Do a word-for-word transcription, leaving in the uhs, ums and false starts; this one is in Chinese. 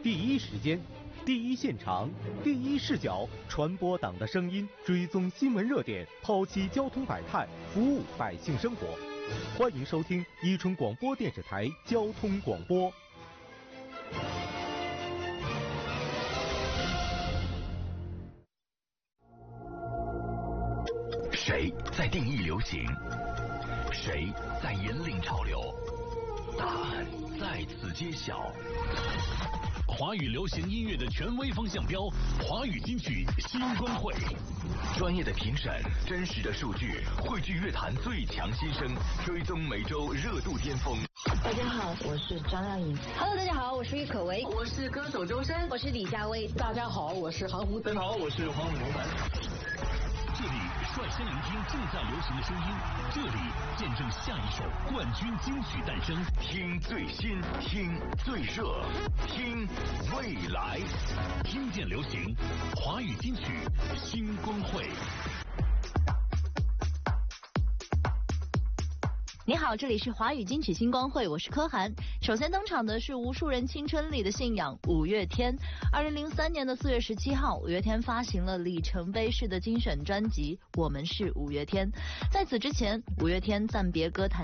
第一时间、第一现场、第一视角，传播党的声音，追踪新闻热点，剖析交通百态，服务百姓生活。欢迎收听伊春广播电视台交通广播。 谁在定义流行？谁在引领潮流？答案在此揭晓。华语流行音乐的权威风向标，华语金曲新光会，专业的评审，真实的数据，汇聚乐坛最强新声，追踪每周热度巅峰。 大家好，我是张靓颖。 Hello， 大家好，我是郁可唯， 我是歌手周深， 我是李佳薇。 大家好，我是韩红。 大家好，我是黄伟文。 这里率先聆听正在流行的声音，这里见证下一首冠军金曲诞生。听最新，听最热，听未来，听见流行，华语金曲新光会。 你好，这里是华语金曲新光会，我是柯涵。首先登场的是无数人青春里的信仰五月天。二零零三年的四月十七号，五月天发行了里程碑式的精选专辑《我们是五月天》。在此之前，五月天暂别歌坛